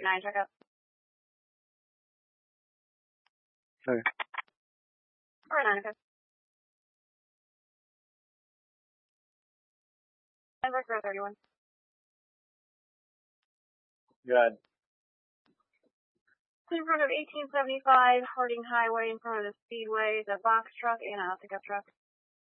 9, check up. Okay. 49, okay. And Rick 31. Good. In front of 1875 Harding Highway, in front of the Speedway, the box truck and a pickup truck.